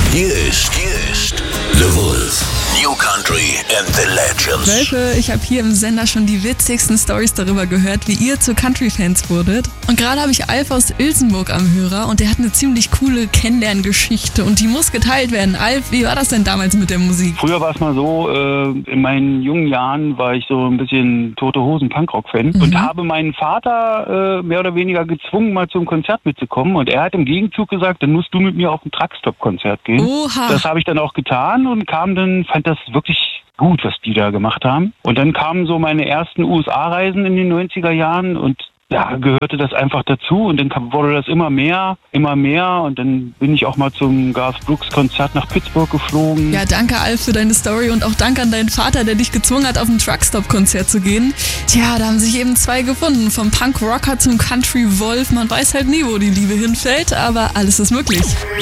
Hier ist The Wolf. New Country and the Legends. Wölfe, ich habe hier im Sender schon die witzigsten Stories darüber gehört, wie ihr zu Country-Fans wurdet. Und gerade habe ich Alf aus Ilsenburg am Hörer und der hat eine ziemlich coole Kennenlerngeschichte und die muss geteilt werden. Alf, wie war das denn damals mit der Musik? Früher war es mal so, in meinen jungen Jahren war ich so ein bisschen Tote Hosen Punkrock-Fan und habe meinen Vater mehr oder weniger gezwungen, mal zum Konzert mitzukommen. Und er hat im Gegenzug gesagt, dann musst du mit mir auf ein Truckstop-Konzert gehen. Oha. Das habe ich dann auch getan und fand das wirklich gut, was die da gemacht haben. Und dann kamen so meine ersten USA-Reisen in den 90er Jahren und ja, gehörte das einfach dazu und dann wurde das immer mehr und dann bin ich auch mal zum Garth Brooks Konzert nach Pittsburgh geflogen. Ja, danke Alf für deine Story und auch danke an deinen Vater, der dich gezwungen hat, auf ein Truckstop-Konzert zu gehen. Tja, da haben sich eben zwei gefunden, vom Punk-Rocker zum Country-Wolf. Man weiß halt nie, wo die Liebe hinfällt, aber alles ist möglich.